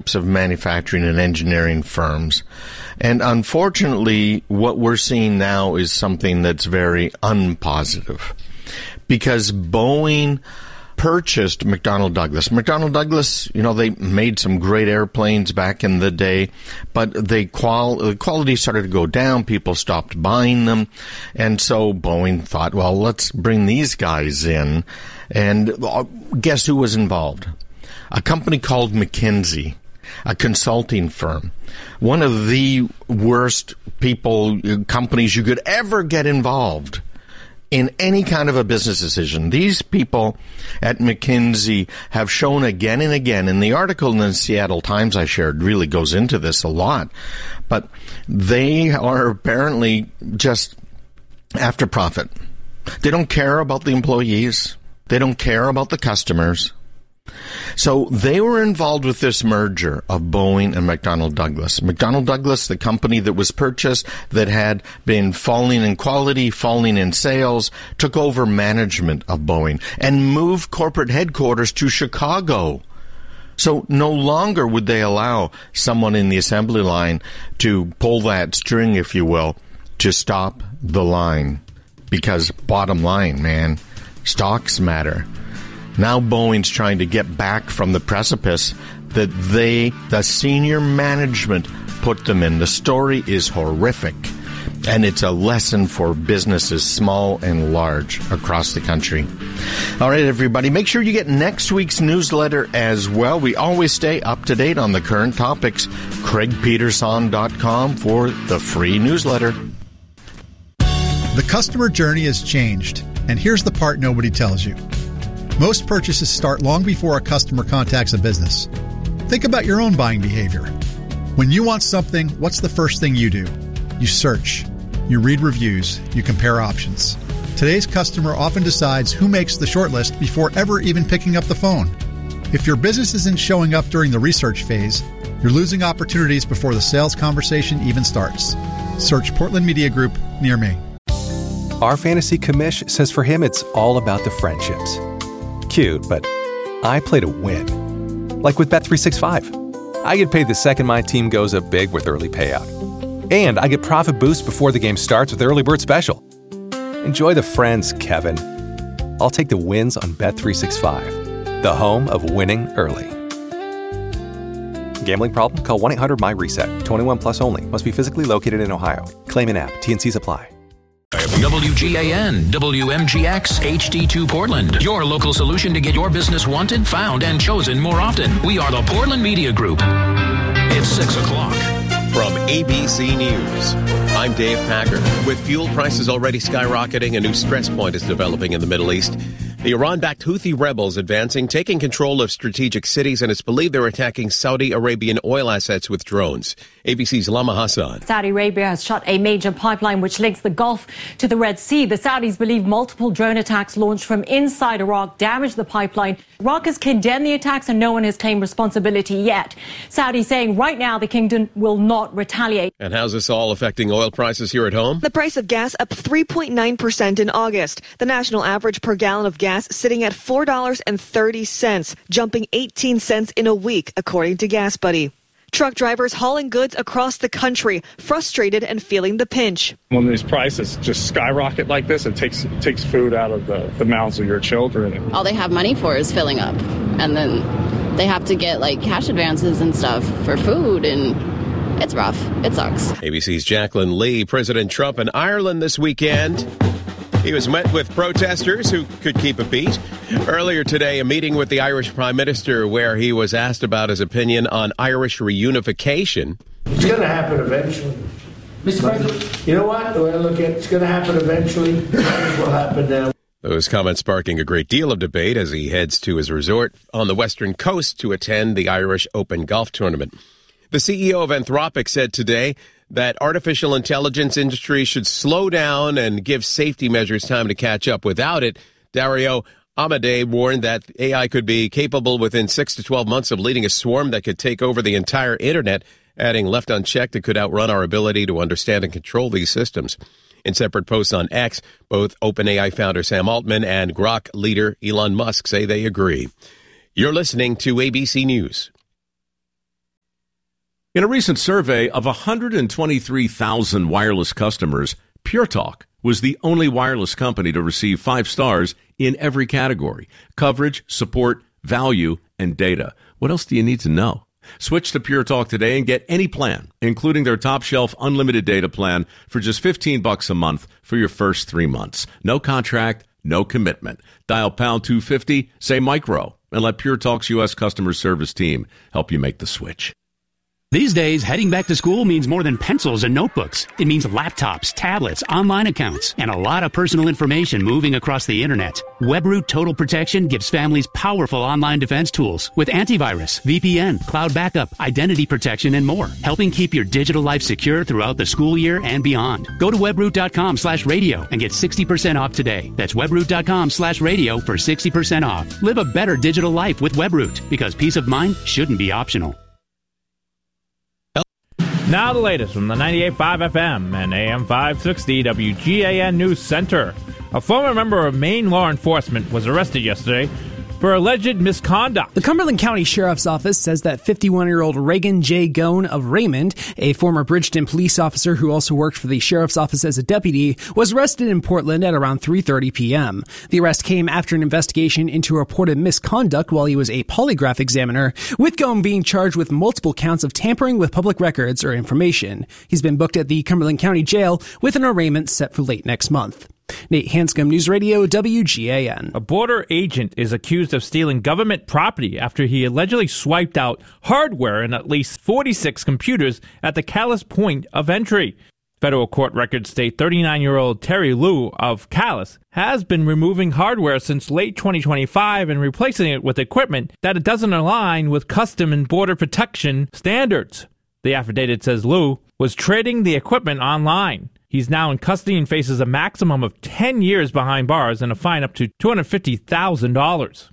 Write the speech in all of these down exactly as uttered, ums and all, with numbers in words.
types of manufacturing and engineering firms. And unfortunately, what we're seeing now is something that's very unpositive. Because Boeing purchased McDonnell Douglas. McDonnell Douglas, you know, they made some great airplanes back in the day, but they qual- the quality started to go down. People stopped buying them. And so Boeing thought, well, let's bring these guys in. And guess who was involved? A company called McKinsey, a consulting firm. One of the worst people, companies you could ever get involved in any kind of a business decision. These people at McKinsey have shown again and again, and the article in the Seattle Times I shared really goes into this a lot, but they are apparently just after profit. They don't care about the employees. They don't care about the customers. So they were involved with this merger of Boeing and McDonnell Douglas. McDonnell Douglas, the company that was purchased, that had been falling in quality, falling in sales, took over management of Boeing and moved corporate headquarters to Chicago. So no longer would they allow someone in the assembly line to pull that string, if you will, to stop the line. Because bottom line, man, stocks matter. Now Boeing's trying to get back from the precipice that they, the senior management, put them in. The story is horrific, and it's a lesson for businesses small and large across the country. All right, everybody, make sure you get next week's newsletter as well. We always stay up to date on the current topics. Craig Peterson dot com for the free newsletter. The customer journey has changed, and here's the part nobody tells you. Most purchases start long before a customer contacts a business. Think about your own buying behavior. When you want something, what's the first thing you do? You search. You read reviews. You compare options. Today's customer often decides who makes the shortlist before ever even picking up the phone. If your business isn't showing up during the research phase, you're losing opportunities before the sales conversation even starts. Search Portland Media Group near me. Our fantasy commish says for him it's all about the friendships. Cute, but I play to win. Like with Bet three sixty-five. I get paid the second my team goes up big with early payout. And I get profit boost before the game starts with Early Bird Special. Enjoy the friends, Kevin. I'll take the wins on Bet three sixty-five, the home of winning early. Gambling problem? Call one eight hundred M Y reset. twenty-one plus only. Must be physically located in Ohio. Claim in app. T N Cs apply. W G A N, W M G X, H D two Portland. Your local solution to get your business wanted, found, and chosen more often. We are the Portland Media Group. It's six o'clock. From A B C News, I'm Dave Packer. With fuel prices already skyrocketing, a new stress point is developing in the Middle East. The Iran-backed Houthi rebels advancing, taking control of strategic cities, and it's believed they're attacking Saudi Arabian oil assets with drones. A B C's Lama Hassan. Saudi Arabia has shut a major pipeline which links the Gulf to the Red Sea. The Saudis believe multiple drone attacks launched from inside Iraq damaged the pipeline. Iraq has condemned the attacks and no one has claimed responsibility yet. Saudi saying right now the kingdom will not retaliate. And how's this all affecting oil prices here at home? The price of gas up three point nine percent in August. The national average per gallon of gas sitting at four dollars and thirty cents, jumping eighteen cents in a week, according to Gas Buddy. Truck drivers hauling goods across the country, frustrated and feeling the pinch. When these prices just skyrocket like this, it takes it takes food out of the, the mouths of your children. All they have money for is filling up. And then they have to get like cash advances and stuff for food, and it's rough. It sucks. A B C's Jacqueline Lee. President Trump in Ireland this weekend. He was met with protesters who could keep a beat. Earlier today, a meeting with the Irish Prime Minister where he was asked about his opinion on Irish reunification. It's going to happen eventually. Mister President, you know what? The way I look at it, it's going to happen eventually. It will happen now. Those comments sparking a great deal of debate as he heads to his resort on the western coast to attend the Irish Open Golf Tournament. The C E O of Anthropic said today that artificial intelligence industry should slow down and give safety measures time to catch up. Without it, Dario Amodei warned that A I could be capable within six to twelve months of leading a swarm that could take over the entire internet, adding left unchecked it could outrun our ability to understand and control these systems. In separate posts on X, both OpenAI founder Sam Altman and Grok leader Elon Musk say they agree. You're listening to A B C News. In a recent survey of one hundred twenty-three thousand wireless customers, Pure Talk was the only wireless company to receive five stars in every category: coverage, support, value, and data. What else do you need to know? Switch to Pure Talk today and get any plan, including their top shelf unlimited data plan, for just fifteen bucks a month for your first three months. No contract, no commitment. Dial pound two fifty, say micro, and let Pure Talk's U S customer service team help you make the switch. These days, heading back to school means more than pencils and notebooks. It means laptops, tablets, online accounts, and a lot of personal information moving across the internet. WebRoot Total Protection gives families powerful online defense tools with antivirus, V P N, cloud backup, identity protection, and more, helping keep your digital life secure throughout the school year and beyond. Go to webroot.com slash radio and get sixty percent off today. That's webroot.com slash radio for sixty percent off. Live a better digital life with WebRoot, because peace of mind shouldn't be optional. Now the latest from the ninety-eight point five F M and A M five sixty W G A N News Center. A former member of Maine law enforcement was arrested yesterday for alleged misconduct. The Cumberland County Sheriff's Office says that fifty-one-year-old Reagan J. Gone of Raymond, a former Bridgeton police officer who also worked for the Sheriff's Office as a deputy, was arrested in Portland at around three thirty p.m. The arrest came after an investigation into reported misconduct while he was a polygraph examiner, with Gone being charged with multiple counts of tampering with public records or information. He's been booked at the Cumberland County Jail with an arraignment set for late next month. Nate Hanscom, News Radio, W G A N. A border agent is accused of stealing government property after he allegedly swiped out hardware in at least forty-six computers at the Calais point of entry. Federal court records state thirty-nine-year-old Terry Liu of Calais has been removing hardware since late twenty twenty-five and replacing it with equipment that it doesn't align with custom and border protection standards. The affidavit says Liu was trading the equipment online. He's now in custody and faces a maximum of ten years behind bars and a fine up to two hundred fifty thousand dollars.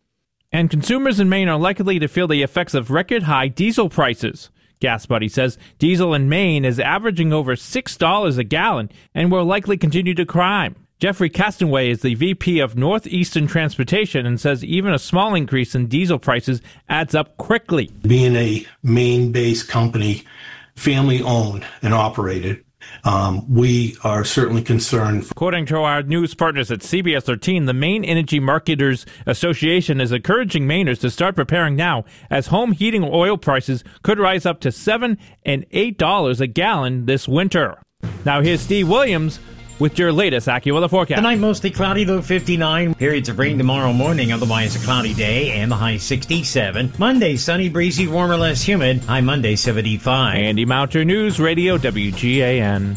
And consumers in Maine are likely to feel the effects of record-high diesel prices. Gas Buddy says diesel in Maine is averaging over six dollars a gallon and will likely continue to climb. Jeffrey Castanway is the V P of Northeastern Transportation and says even a small increase in diesel prices adds up quickly. Being a Maine-based company, family-owned and operated, Um, we are certainly concerned. According to our news partners at C B S thirteen, the Maine Energy Marketers Association is encouraging Mainers to start preparing now, as home heating oil prices could rise up to seven and eight dollars a gallon this winter. Now here's Steve Williams with your latest AccuWeather forecast. Tonight mostly cloudy, low fifty-nine. Periods of rain tomorrow morning, otherwise a cloudy day, and the high sixty-seven. Monday, sunny, breezy, warmer, less humid. High Monday, seventy-five. Andy Mounter, News Radio, W G A N.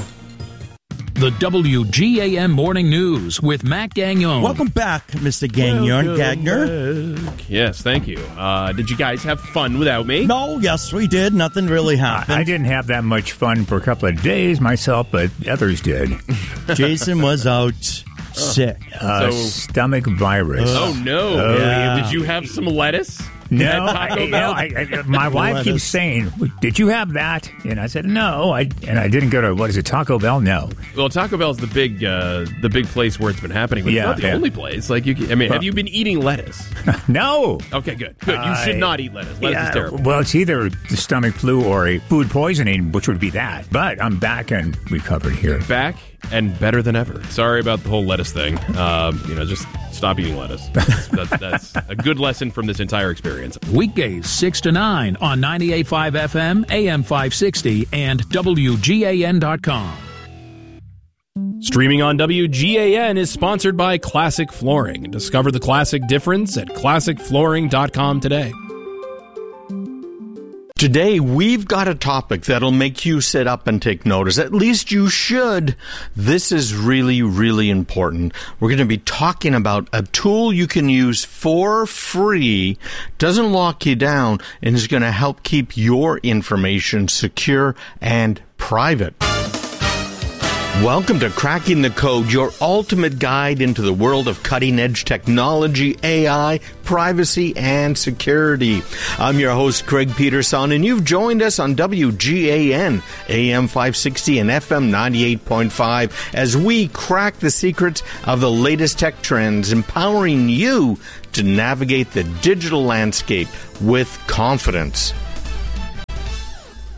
The W G A N Morning News with Matt Gagnon. Welcome back, Mister Gagnon. Gagner. Yes, thank you. Uh, did you guys have fun without me? No, yes, we did. Nothing really happened. I didn't have that much fun for a couple of days myself, but others did. Jason was out sick. Uh, So- stomach virus. Oh, no. Oh, yeah. Did you have some lettuce? No, At I, Taco you Bell? know, I, I, my wife Lettuce. keeps saying, "Did you have that?" And I said, "No." I and I didn't go to what is it, Taco Bell? No. Well, Taco Bell's the big, uh, the big place where it's been happening, but Yeah, it's not the yeah. only place. Like you, can, I mean, have Well- you been eating lettuce? No. Okay, good. Good. You should I- not eat lettuce. Lettuce Yeah, is terrible. well, it's either the stomach flu or a food poisoning, which would be that. But I'm back and recovered here. Back and better than ever. Sorry about the whole lettuce thing. Um, you know, just stop eating lettuce. That's, that's, that's a good lesson from this entire experience. Weekdays six to nine on ninety-eight point five F M, A M five sixty, and W G A N dot com. Streaming on W G A N is sponsored by Classic Flooring. Discover the classic difference at classic flooring dot com today. Today, we've got a topic that'll make you sit up and take notice. At least you should. This is really, really important. We're going to be talking about a tool you can use for free, doesn't lock you down, and is going to help keep your information secure and private. Welcome to Cracking the Code, your ultimate guide into the world of cutting-edge technology, A I, privacy, and security. I'm your host, Greg Peterson, and you've joined us on W G A N, A M five sixty and F M ninety-eight point five, as we crack the secrets of the latest tech trends, empowering you to navigate the digital landscape with confidence.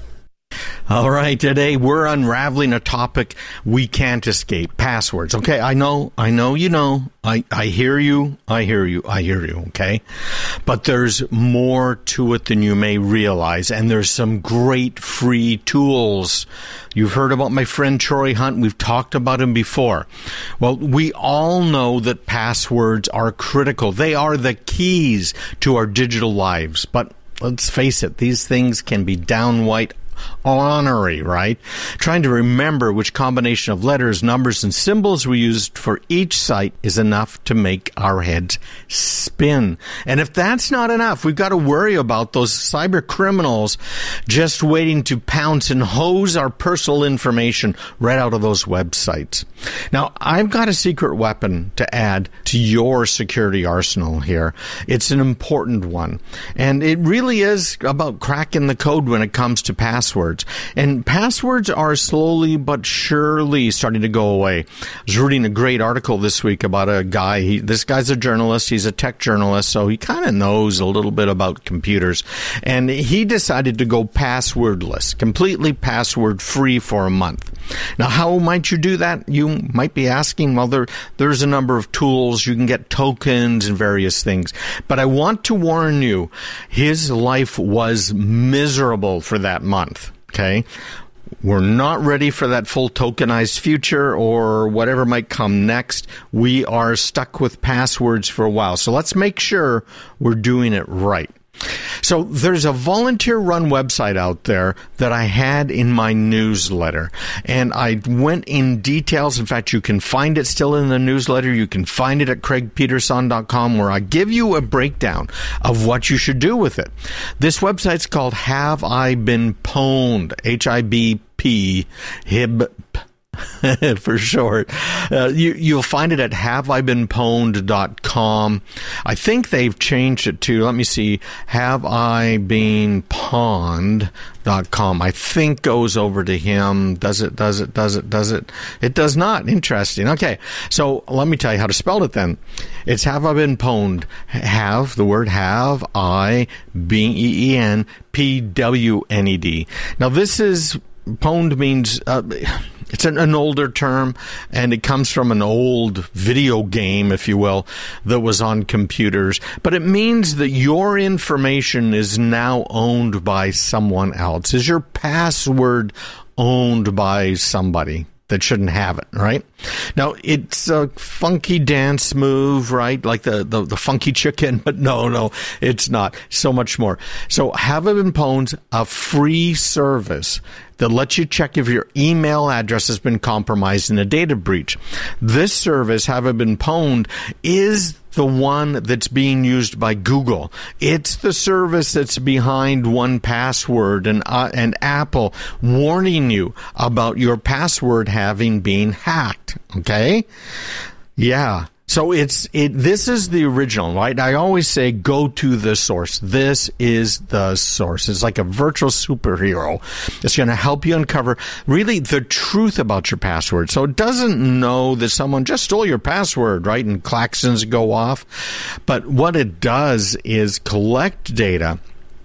All right, today we're unraveling a topic we can't escape, passwords. Okay, I know, I know you know, I, I hear you, I hear you, I hear you, okay? But there's more to it than you may realize, and there's some great free tools. You've heard about my friend Troy Hunt. We've talked about him before. Well, we all know that passwords are critical. They are the keys to our digital lives, but let's face it, these things can be downright ornery, right? Trying to remember which combination of letters, numbers, and symbols we used for each site is enough to make our heads spin. And if that's not enough, we've got to worry about those cyber criminals just waiting to pounce and hose our personal information right out of those websites. Now, I've got a secret weapon to add to your security arsenal here. It's an important one. And it really is about cracking the code when it comes to passwords. Passwords. And passwords are slowly but surely starting to go away. I was reading a great article this week about a guy. He, this guy's a journalist. He's a tech journalist, so he kind of knows a little bit about computers. And he decided to go passwordless, completely password-free for a month. Now, how might you do that? You might be asking. Well, there, there's a number of tools. You can get tokens and various things. But I want to warn you, his life was miserable for that month. Okay, we're not ready for that full tokenized future or whatever might come next. We are stuck with passwords for a while. So let's make sure we're doing it right. So there's a volunteer-run website out there that I had in my newsletter, and I went in details. In fact, you can find it still in the newsletter. You can find it at craig peterson dot com, where I give you a breakdown of what you should do with it. This website's called Have I Been Pwned? H I B P, Hib for short. Uh, you, you'll find it at have I been pwned dot com. I think they've changed it to, let me see, have I been pwned dot com. I think goes over to him. Does it, does it, does it, does it? It does not. Interesting. Okay. So let me tell you how to spell it then. It's Have I Been Pwned. Have, the word have, I, B E E N, P W N E D. Now this is, pwned means, uh, it's an, an older term, and it comes from an old video game, if you will, that was on computers. But it means that your information is now owned by someone else. Is your password owned by somebody that shouldn't have it, right? Now, it's a funky dance move, right? Like the, the, the funky chicken, but no, no, it's not. So much more. So Have I Been Pwned, a free service that lets you check if your email address has been compromised in a data breach. This service, Have I Been Pwned, is the one that's being used by Google. It's the service that's behind one Password and uh, and Apple warning you about your password having been hacked. Okay? Yeah. So it's it. This is the original, right? I always say go to the source. This is the source. It's like a virtual superhero. It's going to help you uncover really the truth about your password. So it doesn't know that someone just stole your password, right? And klaxons go off. But what it does is collect data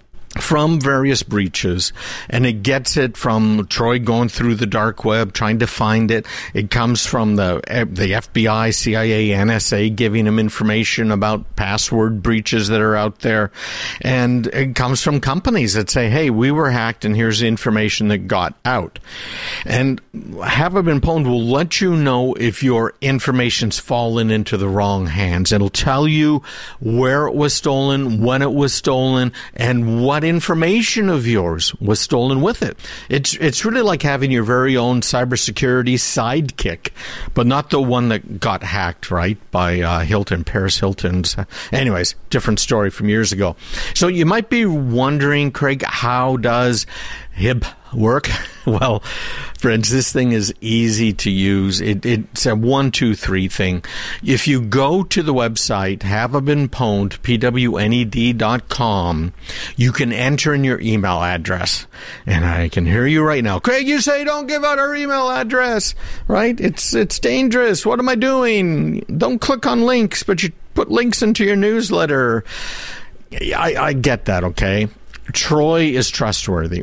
from various breaches, and it gets it from Troy going through the dark web, trying to find it. It comes from the the F B I, C I A, N S A giving him information about password breaches that are out there. And it comes from companies that say, hey, we were hacked, and here's the information that got out. And Have I Been Pwned will let you know if your information's fallen into the wrong hands. It'll tell you where it was stolen, when it was stolen, and what information of yours was stolen with it. It's it's really like having your very own cybersecurity sidekick, but not the one that got hacked, right, by uh, Hilton, Paris Hilton's. Anyways, different story from years ago. So you might be wondering, Craig, how does Hib work? Well, friends, this thing is easy to use. It, it's a one, two, three thing. If you go to the website, Have I Been Pwned, P W N E D dot com, you can enter in your email address. And I can hear you right now. Craig, you say don't give out our email address, right? It's, it's dangerous. What am I doing? Don't click on links, but you put links into your newsletter. I, I get that, okay? Troy is trustworthy.